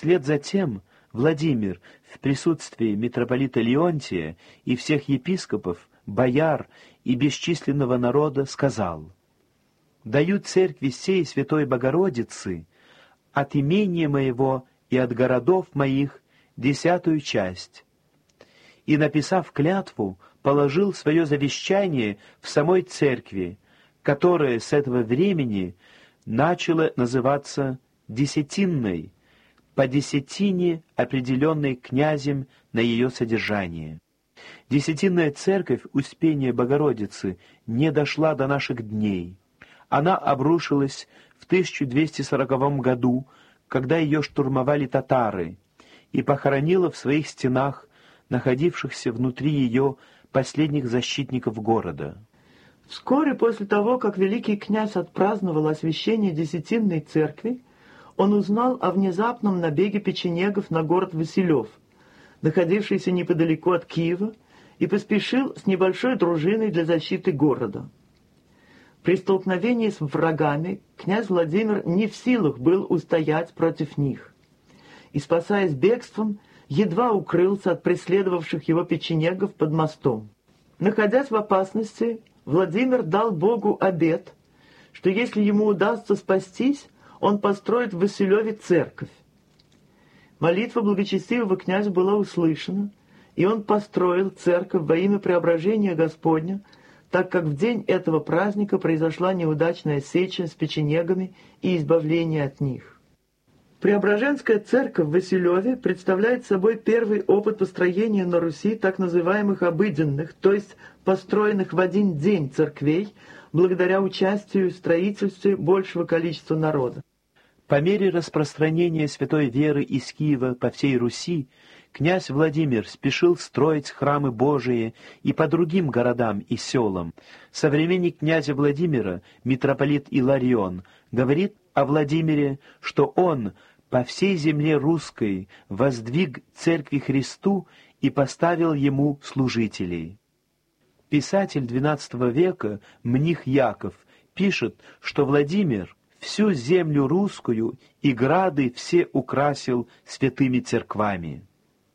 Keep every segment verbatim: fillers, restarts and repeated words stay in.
Вслед за тем Владимир в присутствии митрополита Леонтия и всех епископов, бояр и бесчисленного народа сказал: «Даю церкви сей Святой Богородицы от имения моего и от городов моих десятую часть». И, написав клятву, положил свое завещание в самой церкви, которая с этого времени начала называться Десятинной, по десятине, определенной князем на ее содержание. Десятинная церковь Успения Богородицы не дошла до наших дней. Она обрушилась в тысяча двести сороковом году, когда ее штурмовали татары, и похоронила в своих стенах находившихся внутри ее последних защитников города. Вскоре после того, как великий князь отпраздновал освящение Десятинной церкви, он узнал о внезапном набеге печенегов на город Василев, находившийся неподалеку от Киева, и поспешил с небольшой дружиной для защиты города. При столкновении с врагами князь Владимир не в силах был устоять против них, и, спасаясь бегством, едва укрылся от преследовавших его печенегов под мостом. Находясь в опасности, Владимир дал Богу обет, что если ему удастся спастись, он построит в Василеве церковь. Молитва благочестивого князя была услышана, и он построил церковь во имя преображения Господня, так как в день этого праздника произошла неудачная сеча с печенегами и избавление от них. Преображенская церковь в Василеве представляет собой первый опыт построения на Руси так называемых обыденных, то есть построенных в один день церквей, благодаря участию в строительстве большего количества народа. По мере распространения святой веры из Киева по всей Руси, князь Владимир спешил строить храмы Божии и по другим городам и селам. Современник князя Владимира, митрополит Иларион, говорит о Владимире, что он по всей земле русской воздвиг церкви Христу и поставил ему служителей. Писатель двенадцатого века, мних Яков, пишет, что Владимир всю землю русскую и грады все украсил святыми церквами.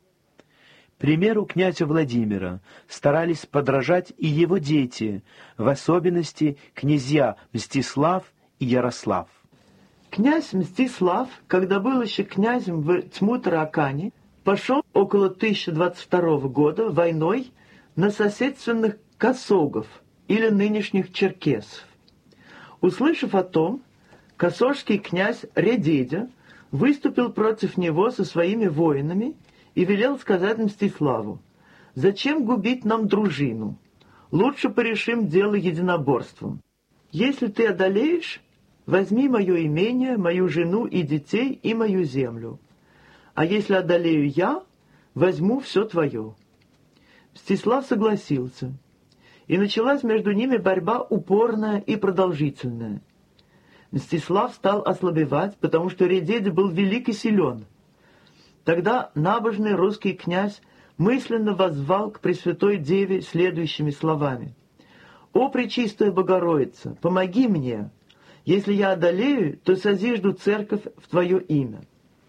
Примеру князя Владимира старались подражать и его дети, в особенности князья Мстислав и Ярослав. Князь Мстислав, когда был еще князем в Тьму-Таракане, пошел около тысяча двадцать второго года войной на соседственных косогов или нынешних черкесов. Услышав о том, косожский князь Редедя выступил против него со своими воинами и велел сказать Мстиславу: «Зачем губить нам дружину? Лучше порешим дело единоборством. Если ты одолеешь, возьми мое имение, мою жену и детей и мою землю. А если одолею я, возьму все твое». Мстислав согласился, и началась между ними борьба упорная и продолжительная. Мстислав стал ослабевать, потому что Редедя был велик и силен. Тогда набожный русский князь мысленно воззвал к Пресвятой Деве следующими словами: «О, Пречистая Богородица, помоги мне! Если я одолею, то созижду церковь в Твое имя».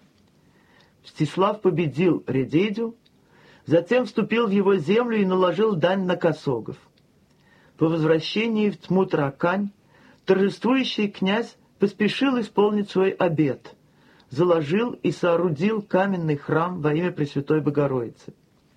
Мстислав победил Редедю, затем вступил в его землю и наложил дань на косогов. По возвращении в Тьму-Таракань торжествующий князь поспешил исполнить свой обет, заложил и соорудил каменный храм во имя Пресвятой Богородицы.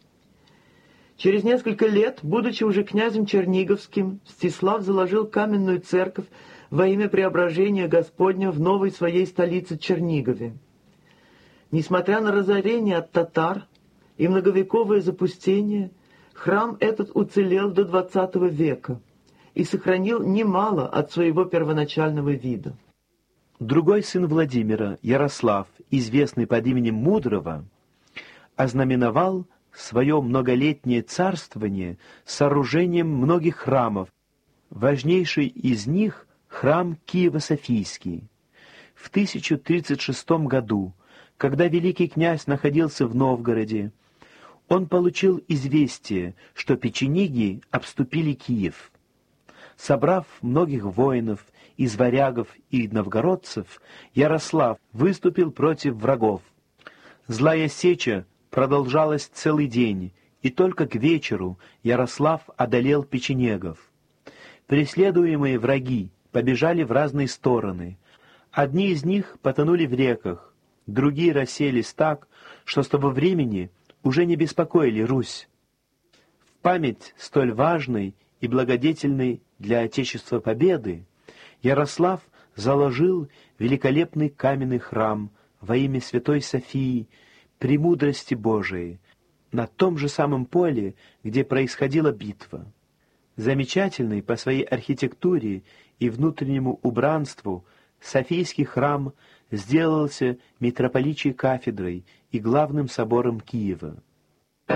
Через несколько лет, будучи уже князем Черниговским, Мстислав заложил каменную церковь во имя преображения Господня в новой своей столице Чернигове. Несмотря на разорение от татар и многовековое запустение, храм этот уцелел до двадцатого века и сохранил немало от своего первоначального вида. Другой сын Владимира, Ярослав, известный под именем Мудрого, ознаменовал свое многолетнее царствование сооружением многих храмов, важнейший из них — храм Киево-Софийский. В тысяча тридцать шестом году, когда великий князь находился в Новгороде, он получил известие, что печенеги обступили Киев. Собрав многих воинов из варягов и новгородцев, Ярослав выступил против врагов. Злая сеча продолжалась целый день, и только к вечеру Ярослав одолел печенегов. Преследуемые враги побежали в разные стороны. Одни из них потонули в реках, другие расселись так, что с того времени уже не беспокоили Русь. В память столь важной и благодетельной для Отечества победы Ярослав заложил великолепный каменный храм во имя Святой Софии, премудрости Божией, на том же самом поле, где происходила битва. Замечательный по своей архитектуре и внутреннему убранству Софийский храм сделался митрополичьей кафедрой и главным собором Киева.